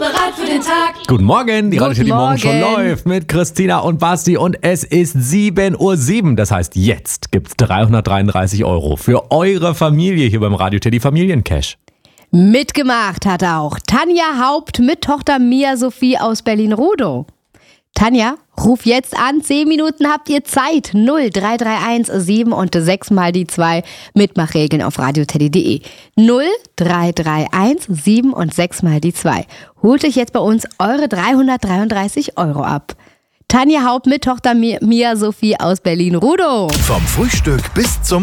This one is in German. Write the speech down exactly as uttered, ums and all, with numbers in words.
bereit für den Tag. Guten Morgen, die Guten Radio Teddy Morgen schon Morgen. läuft mit Christina und Basti und es ist sieben Uhr sieben. Das heißt, jetzt gibt's dreihundertdreiunddreißig Euro für eure Familie hier beim Radio Teddy Familiencash. Mitgemacht hat auch Tanja Haupt mit Tochter Mia Sophie aus Berlin-Rudow. Tanja, ruf jetzt an, zehn Minuten habt ihr Zeit. null drei drei eins sieben und sechs mal die zwei. Mitmachregeln auf radioteddy punkt de. null drei drei eins sieben und sechs mal die zwei. Holt euch jetzt bei uns eure dreihundertdreiunddreißig Euro ab. Tanja Haupt mit Tochter Mia Sophie aus Berlin-Rudow. Vom Frühstück bis zum